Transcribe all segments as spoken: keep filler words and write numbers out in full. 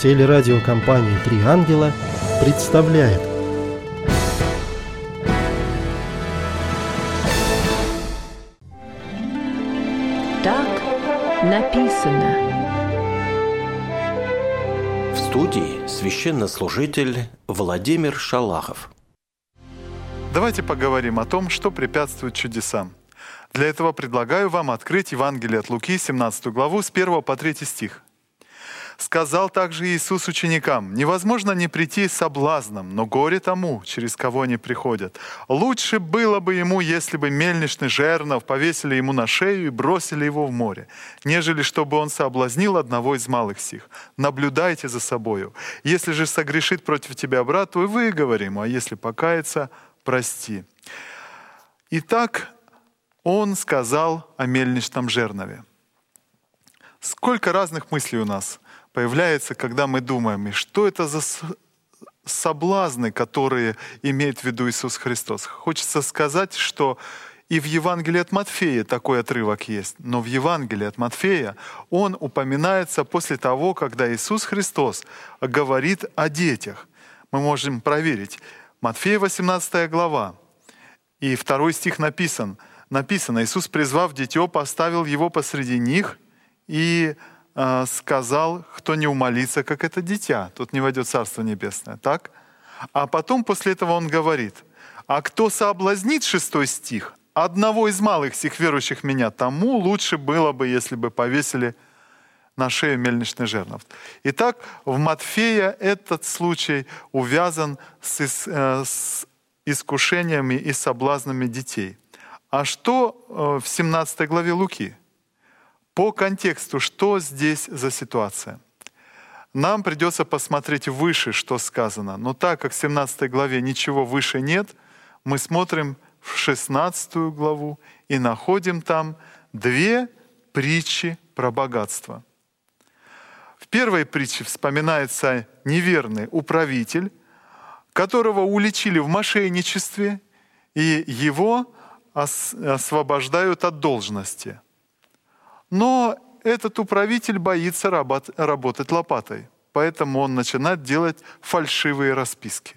Телерадиокомпания «Три ангела» представляет. Так написано. В студии священнослужитель Владимир Шалахов. Давайте поговорим о том, что препятствует чудесам. Для этого предлагаю вам открыть Евангелие от Луки, семнадцатую главу, с первого по третий стих. «Сказал также Иисус ученикам: невозможно не прийти с соблазном, но горе тому, через кого они приходят. Лучше было бы ему, если бы мельничный жернов повесили ему на шею и бросили его в море, нежели чтобы он соблазнил одного из малых сих. Наблюдайте за собою. Если же согрешит против тебя брат твой, выговори ему, а если покается, прости». Итак, он сказал о мельничном жернове. Сколько разных мыслей у нас появляется, когда мы думаем, и что это за соблазны, которые имеет в виду Иисус Христос. Хочется сказать, что и в Евангелии от Матфея такой отрывок есть, но в Евангелии от Матфея он упоминается после того, когда Иисус Христос говорит о детях. Мы можем проверить. Матфея восемнадцатая глава, и второй стих написан. Написано: «Иисус, призвав дитё, поставил его посреди них и э, сказал, кто не умолится, как это дитя, тот не войдет в Царство Небесное». Так? А потом после этого он говорит: «А кто соблазнит», шестой стих, «одного из малых сих верующих меня, тому лучше было бы, если бы повесили на шею мельничный жернов». Итак, в Матфея этот случай увязан с, э, с искушениями и соблазнами детей. А что э, в семнадцатой главе Луки? По контексту, что здесь за ситуация? Нам придется посмотреть выше, что сказано. Но так как в семнадцатой главе ничего выше нет, мы смотрим в шестнадцатую главу и находим там две притчи про богатство. В первой притче вспоминается неверный управитель, которого уличили в мошенничестве, и его освобождают от должности. Но этот управитель боится работать лопатой, поэтому он начинает делать фальшивые расписки.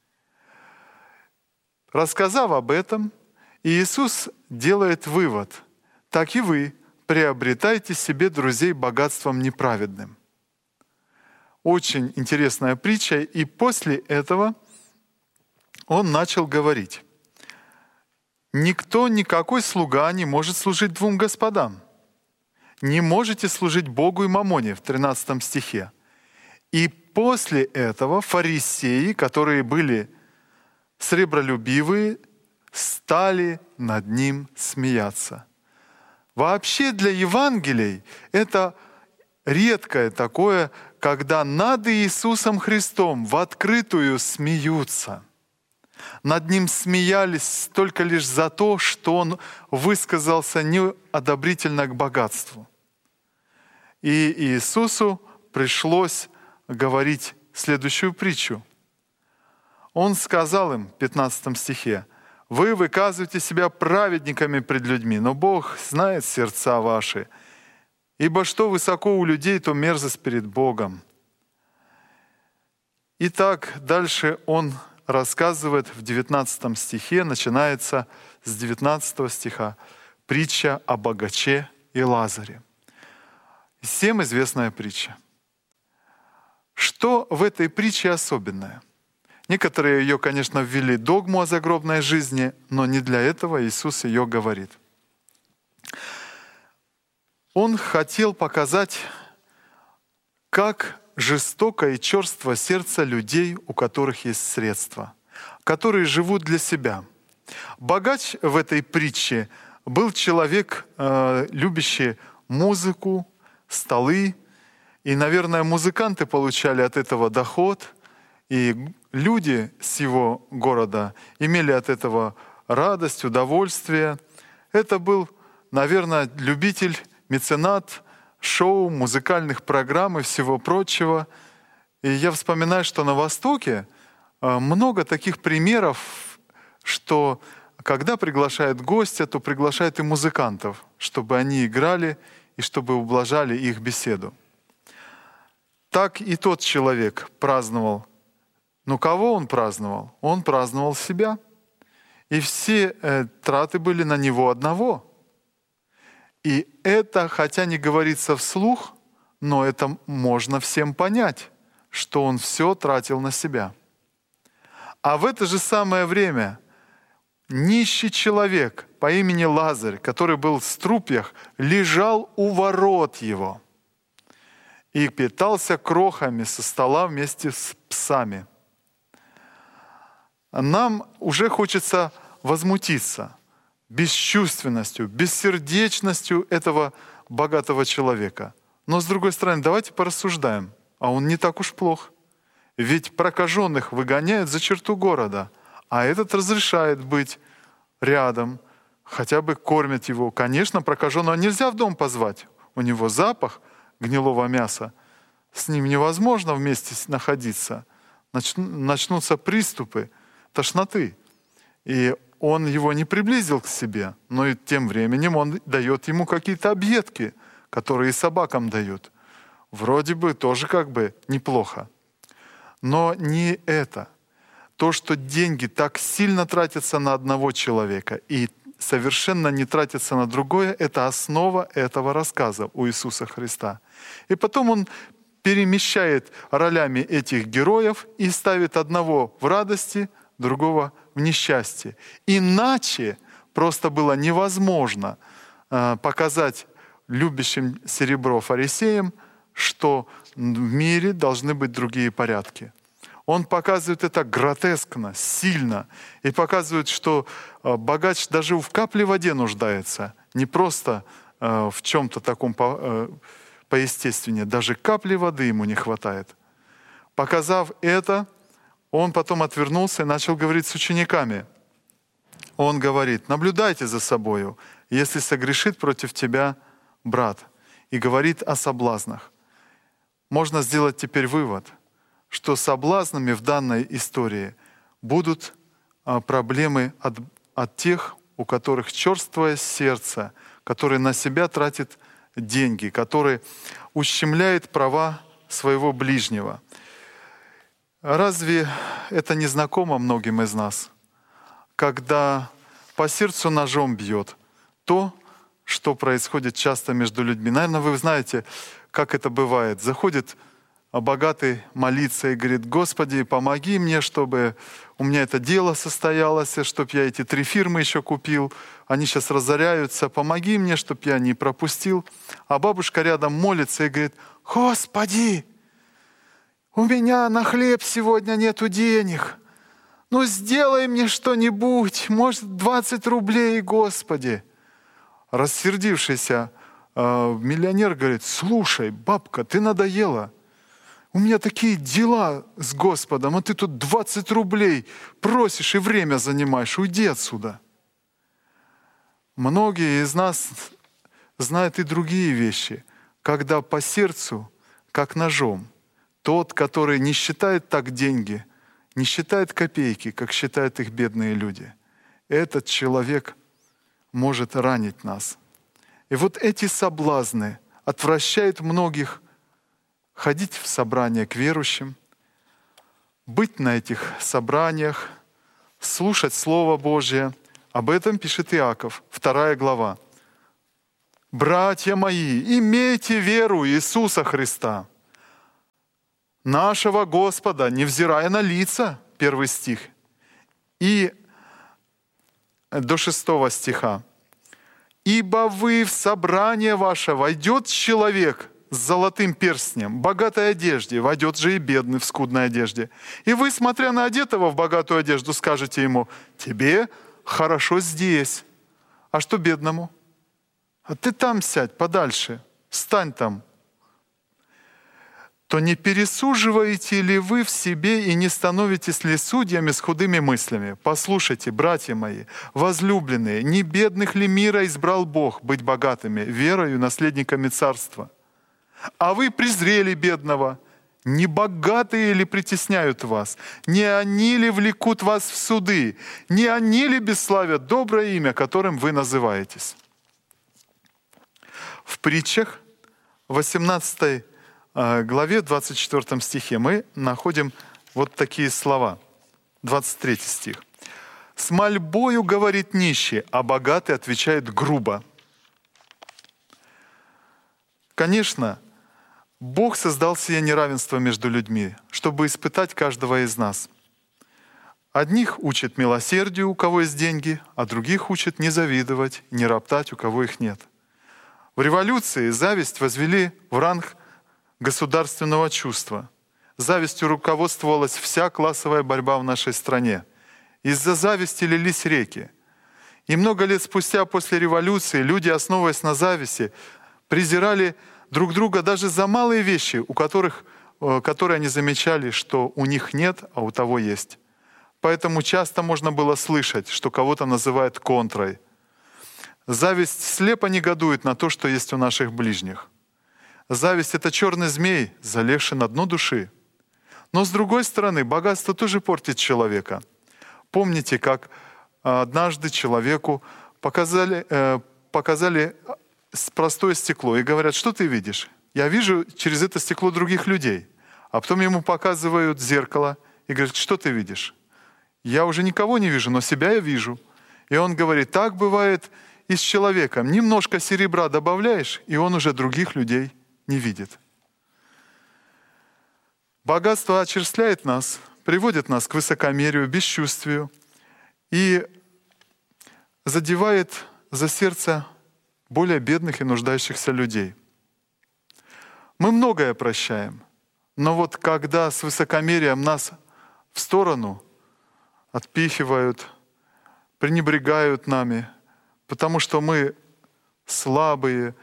Рассказав об этом, Иисус делает вывод: так и вы приобретайте себе друзей богатством неправедным. Очень интересная притча, и после этого он начал говорить: никто, никакой слуга не может служить двум господам. Не можете служить Богу и мамоне, в тринадцатом стихе. И после этого фарисеи, которые были сребролюбивые, стали над ним смеяться. Вообще для Евангелий это редкое такое, когда над Иисусом Христом в открытую смеются. Над ним смеялись только лишь за то, что он высказался неодобрительно к богатству. И Иисусу пришлось говорить следующую притчу. Он сказал им в пятнадцатом стихе: «Вы выказываете себя праведниками пред людьми, но Бог знает сердца ваши, ибо что высоко у людей, то мерзость перед Богом». Итак, дальше он рассказывает в девятнадцатом стихе, начинается с девятнадцатого стиха, притча о богаче и Лазаре. Всем известная притча. Что в этой притче особенное? Некоторые ее, конечно, ввели догму о загробной жизни, но не для этого Иисус ее говорит. Он хотел показать, как жестоко и черство сердце людей, у которых есть средства, которые живут для себя. Богач в этой притче был человек, э, любящий музыку, столы, и, наверное, музыканты получали от этого доход, и люди с его города имели от этого радость, удовольствие. Это был, наверное, любитель, меценат шоу, музыкальных программ и всего прочего. И я вспоминаю, что на Востоке много таких примеров, что когда приглашают гостя, то приглашают и музыкантов, чтобы они играли и чтобы ублажали их беседу. Так и тот человек праздновал. Но кого он праздновал? Он праздновал себя. И все э, траты были на него одного. И это, хотя не говорится вслух, но это можно всем понять, что он все тратил на себя. А в это же самое время нищий человек по имени Лазарь, который был в струпьях, лежал у ворот его и питался крохами со стола вместе с псами. Нам уже хочется возмутиться бесчувственностью, бессердечностью этого богатого человека. Но с другой стороны, давайте порассуждаем. А он не так уж плох. Ведь прокаженных выгоняют за черту города, а этот разрешает быть рядом, хотя бы кормят его. Конечно, прокаженного нельзя в дом позвать. У него запах гнилого мяса. С ним невозможно вместе находиться. Начнутся приступы тошноты. И он его не приблизил к себе, но и тем временем он дает ему какие-то объедки, которые и собакам дают. Вроде бы тоже как бы неплохо. Но не это. То, что деньги так сильно тратятся на одного человека и совершенно не тратятся на другое, это основа этого рассказа у Иисуса Христа. И потом он перемещает ролями этих героев и ставит одного в радости, другого в несчастье. Иначе просто было невозможно э, показать любящим серебро фарисеям, что в мире должны быть другие порядки. Он показывает это гротескно, сильно, и показывает, что э, богач даже в капле воде нуждается, не просто э, в чем-то таком по, э, поестественнее, даже капли воды ему не хватает. Показав это, он потом отвернулся и начал говорить с учениками. Он говорит: наблюдайте за собою, если согрешит против тебя брат, и говорит о соблазнах. Можно сделать теперь вывод, что соблазнами в данной истории будут проблемы от, от тех, у которых черствое сердце, который на себя тратит деньги, который ущемляет права своего ближнего. Разве это не знакомо многим из нас, когда по сердцу ножом бьет то, что происходит часто между людьми? Наверное, вы знаете, как это бывает. Заходит богатый молиться и говорит: «Господи, помоги мне, чтобы у меня это дело состоялось, чтобы я эти три фирмы еще купил, они сейчас разоряются, помоги мне, чтобы я не пропустил». А бабушка рядом молится и говорит: «Господи, у меня на хлеб сегодня нету денег. Ну сделай мне что-нибудь, может, двадцать рублей, Господи». Рассердившийся э, миллионер говорит: «Слушай, бабка, ты надоела. У меня такие дела с Господом, а ты тут двадцать рублей просишь и время занимаешь. Уйди отсюда». Многие из нас знают и другие вещи, когда по сердцу, как ножом, тот, который не считает так деньги, не считает копейки, как считают их бедные люди, этот человек может ранить нас. И вот эти соблазны отвращают многих ходить в собрания к верующим, быть на этих собраниях, слушать Слово Божье. Об этом пишет Иаков, вторая глава. «Братья мои, имейте веру Иисуса Христа, нашего Господа, невзирая на лица», первый стих, и до шестого стиха. «Ибо вы в собрание ваше войдет человек с золотым перстнем, в богатой одежде, войдет же и бедный в скудной одежде. И вы, смотря на одетого в богатую одежду, скажете ему: тебе хорошо здесь. А что бедному? А ты там сядь подальше, стань там. То не пересуживаете ли вы в себе и не становитесь ли судьями с худыми мыслями? Послушайте, братья мои, возлюбленные, не бедных ли мира избрал Бог быть богатыми, верою наследниками царства? А вы презрели бедного. Не богатые ли притесняют вас? Не они ли влекут вас в суды? Не они ли бесславят доброе имя, которым вы называетесь?» В притчах, восемнадцатой главе, двадцать четвёртом стихе, мы находим вот такие слова. двадцать третий стих. «С мольбою говорит нищий, а богатый отвечает грубо». Конечно, Бог создал сие неравенство между людьми, чтобы испытать каждого из нас. Одних учит милосердию, у кого есть деньги, а других учит не завидовать, не роптать, у кого их нет. В революции зависть возвели в ранг государственного чувства. Завистью руководствовалась вся классовая борьба в нашей стране. Из-за зависти лились реки. И много лет спустя, после революции, люди, основываясь на зависти, презирали друг друга даже за малые вещи, у которых, которые они замечали, что у них нет, а у того есть. Поэтому часто можно было слышать, что кого-то называют контрой. Зависть слепо негодует на то, что есть у наших ближних. Зависть — это черный змей, залезший на дно души. Но с другой стороны, богатство тоже портит человека. Помните, как однажды человеку показали, э, показали простое стекло и говорят: что ты видишь? Я вижу через это стекло других людей. А потом ему показывают зеркало и говорят: что ты видишь? Я уже никого не вижу, но себя я вижу. И он говорит: так бывает и с человеком. Немножко серебра добавляешь, и он уже других людей не видит. Богатство очерствляет нас, приводит нас к высокомерию, бесчувствию и задевает за сердце более бедных и нуждающихся людей. Мы многое прощаем, но вот когда с высокомерием нас в сторону отпихивают, пренебрегают нами, потому что мы слабые,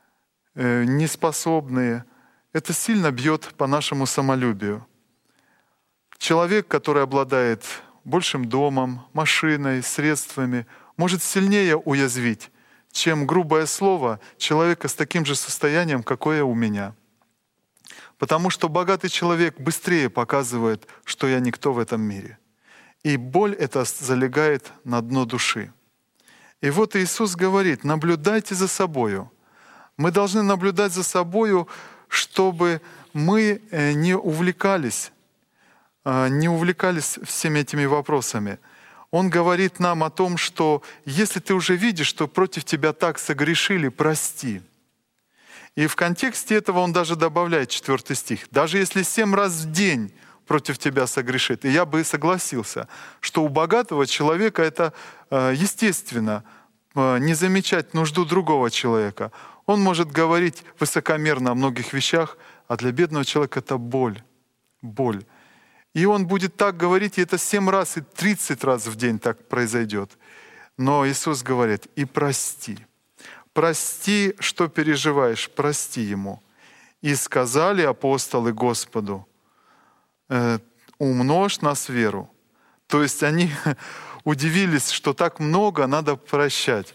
неспособные, это сильно бьет по нашему самолюбию. Человек, который обладает большим домом, машиной, средствами, может сильнее уязвить, чем грубое слово человека с таким же состоянием, какое у меня. Потому что богатый человек быстрее показывает, что я никто в этом мире. И боль эта залегает на дно души. И вот Иисус говорит: наблюдайте за собою. Мы должны наблюдать за собою, чтобы мы не увлекались, не увлекались всеми этими вопросами. Он говорит нам о том, что если ты уже видишь, что против тебя так согрешили, прости. И в контексте этого он даже добавляет четвертый стих. Даже если семь раз в день против тебя согрешит. И я бы согласился, что у богатого человека это естественно, не замечать нужду другого человека. Он может говорить высокомерно о многих вещах, а для бедного человека это боль. Боль. И он будет так говорить, и это семь раз и тридцать раз в день так произойдет. Но Иисус говорит: и прости. Прости, что переживаешь, прости ему. И сказали апостолы Господу: э, умножь нас веру. То есть они удивились, что так много надо прощать.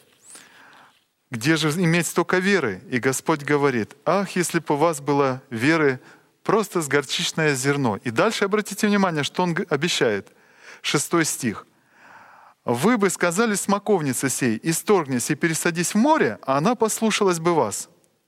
Где же иметь столько веры? И Господь говорит: ах, если бы у вас было веры просто с горчичное зерно. И дальше обратите внимание, что Он обещает. Шестой стих. Вы бы сказали смоковнице сей: исторгнись и пересадись в море, а она послушалась бы вас.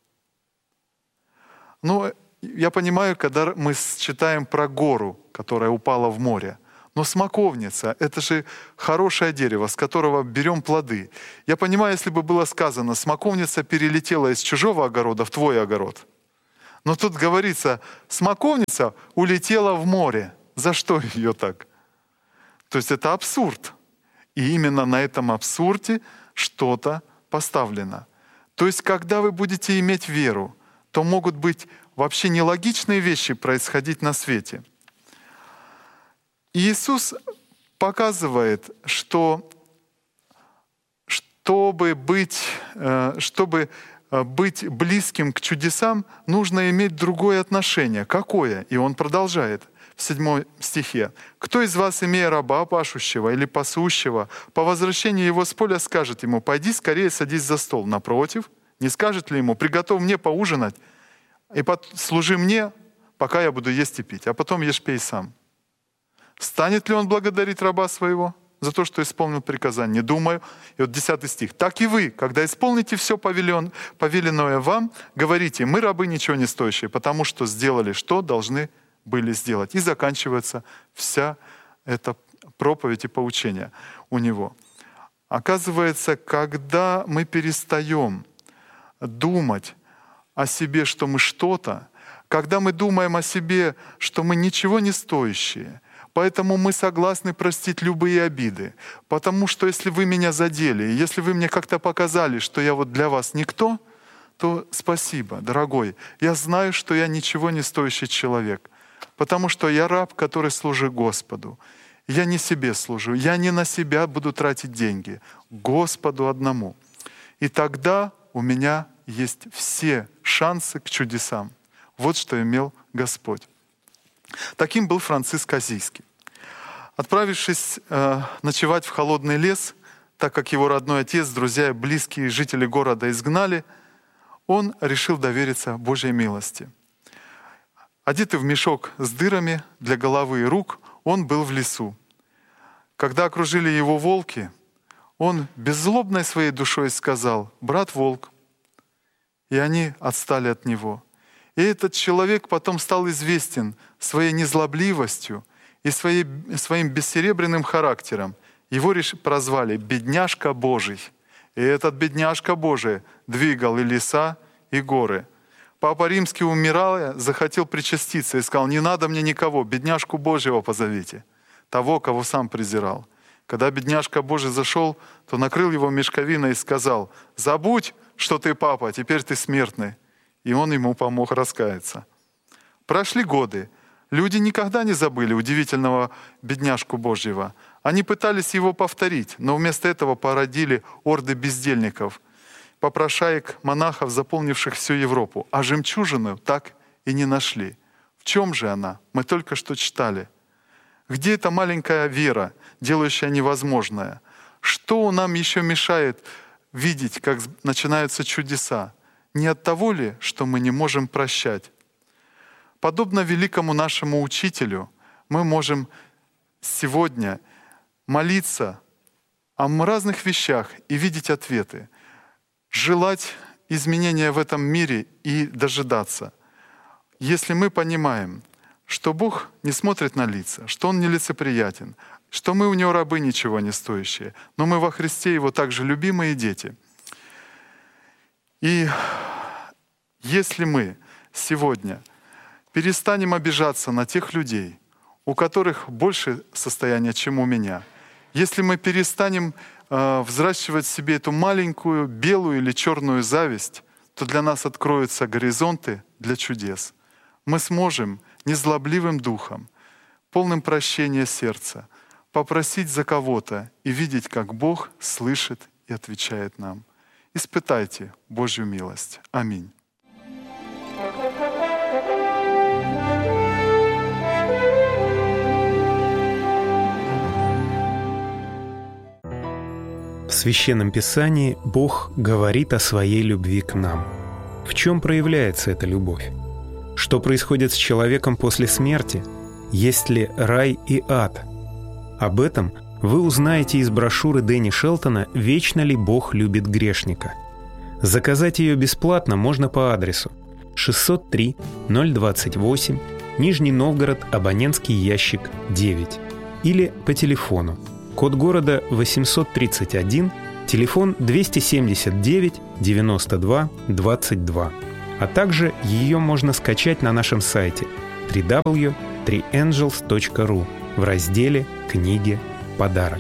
Ну, я понимаю, когда мы читаем про гору, которая упала в море. Но смоковница — это же хорошее дерево, с которого берем плоды. Я понимаю, если бы было сказано: смоковница перелетела из чужого огорода в твой огород. Но тут говорится: смоковница улетела в море. За что ее так? То есть это абсурд. И именно на этом абсурде что-то поставлено. То есть когда вы будете иметь веру, то могут быть вообще нелогичные вещи происходить на свете. И Иисус показывает, что чтобы быть, чтобы быть близким к чудесам, нужно иметь другое отношение. Какое? И Он продолжает в седьмом стихе. «Кто из вас, имея раба пашущего или пасущего, по возвращении его с поля скажет ему: пойди скорее садись за стол? Напротив, не скажет ли ему: приготовь мне поужинать и служи мне, пока я буду есть и пить, а потом ешь, пей сам? Станет ли он благодарить раба своего за то, что исполнил приказание. Не думаю. И вот десятый стих. Так и вы, когда исполните все повелен, повеленное вам, говорите, мы рабы ничего не стоящие, потому что сделали, что должны были сделать. И заканчивается вся эта проповедь и поучение у него. Оказывается, когда мы перестаем думать о себе, что мы что-то, когда мы думаем о себе, что мы ничего не стоящие, поэтому мы согласны простить любые обиды. Потому что если вы меня задели, если вы мне как-то показали, что я вот для вас никто, то спасибо, дорогой. Я знаю, что я ничего не стоящий человек, потому что я раб, который служит Господу. Я не себе служу, я не на себя буду тратить деньги, Господу одному. И тогда у меня есть все шансы к чудесам. Вот что имел Господь. Таким был Франциск Азийский. Отправившись э, ночевать в холодный лес, так как его родной отец, друзья и близкие жители города изгнали, он решил довериться Божьей милости. Одетый в мешок с дырами для головы и рук, он был в лесу. Когда окружили его волки, он беззлобной своей душой сказал: «Брат волк». И они отстали от него. И этот человек потом стал известен своей незлобливостью и своей, своим бессеребряным характером. Его прозвали «бедняжка Божий». И этот бедняжка Божий двигал и леса, и горы. Папа Римский, умирая, захотел причаститься и сказал: «Не надо мне никого, бедняжку Божьего позовите, того, кого сам презирал». Когда бедняжка Божий зашел, то накрыл его мешковиной и сказал: «Забудь, что ты папа, теперь ты смертный». И он ему помог раскаяться. Прошли годы. Люди никогда не забыли удивительного бедняжку Божьего. Они пытались его повторить, но вместо этого породили орды бездельников, попрошаек, монахов, заполнивших всю Европу. А жемчужину так и не нашли. В чем же она? Мы только что читали. Где эта маленькая вера, делающая невозможное? Что нам еще мешает видеть, как начинаются чудеса? Не от того ли, что мы не можем прощать? Подобно великому нашему учителю, мы можем сегодня молиться о разных вещах и видеть ответы, желать изменения в этом мире и дожидаться. Если мы понимаем, что Бог не смотрит на лица, что Он нелицеприятен, что мы у Него рабы ничего не стоящие, но мы во Христе Его также любимые дети. И если мы сегодня перестанем обижаться на тех людей, у которых больше состояния, чем у меня, если мы перестанем э, взращивать в себе эту маленькую белую или черную зависть, то для нас откроются горизонты для чудес. Мы сможем незлобливым духом, полным прощения сердца, попросить за кого-то и видеть, как Бог слышит и отвечает нам. Испытайте Божью милость. Аминь. В Священном Писании Бог говорит о своей любви к нам. В чем проявляется эта любовь? Что происходит с человеком после смерти? Есть ли рай и ад? Об этом вы узнаете из брошюры Дэнни Шелтона «Вечно ли Бог любит грешника?». Заказать ее бесплатно можно по адресу шестьсот три ноль двадцать восемь, Нижний Новгород, абонентский ящик девять, или по телефону. Код города восемьсот тридцать один, телефон двести семьдесят девять девяносто два двадцать два. А также ее можно скачать на нашем сайте дабл ю дабл ю дабл ю точка три энджелс точка ру в разделе «Книги. Подарок».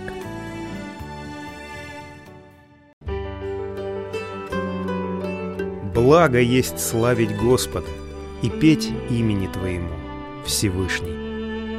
Благо есть славить Господа и петь имени Твоему, Всевышний.